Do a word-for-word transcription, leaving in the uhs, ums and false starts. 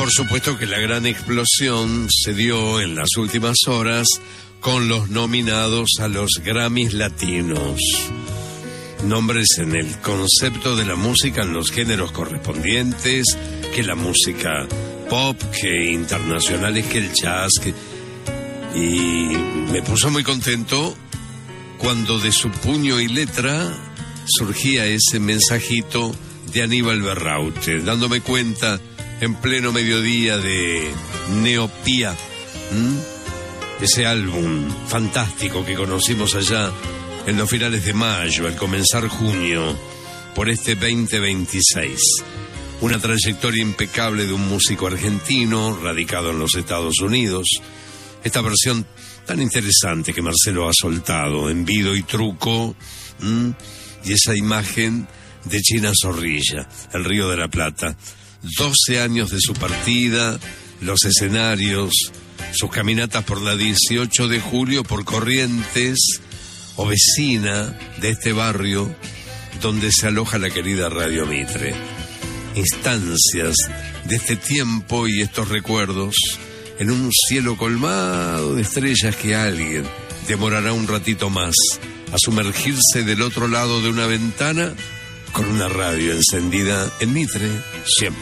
por supuesto que la gran explosión se dio en las últimas horas con los nominados a los Grammys Latinos. Nombres en el concepto de la música en los géneros correspondientes, que la música pop, que internacionales, que el jazz, que... y me puso muy contento cuando de su puño y letra surgía ese mensajito de Aníbal Berraute, dándome cuenta en pleno mediodía de Neopía, ¿m? ese álbum fantástico que conocimos allá en los finales de mayo, al comenzar junio, por este veinte veintiséis. Una trayectoria impecable de un músico argentino radicado en los Estados Unidos. Esta versión tan interesante que Marcelo ha soltado en Vido y Truco, ¿m? y esa imagen de China Zorrilla, el Río de la Plata. doce años de su partida, los escenarios, sus caminatas por la dieciocho de julio, por Corrientes, o vecina de este barrio donde se aloja la querida Radio Mitre. Instancias de este tiempo y estos recuerdos en un cielo colmado de estrellas que alguien demorará un ratito más a sumergirse del otro lado de una ventana con una radio encendida en Mitre siempre.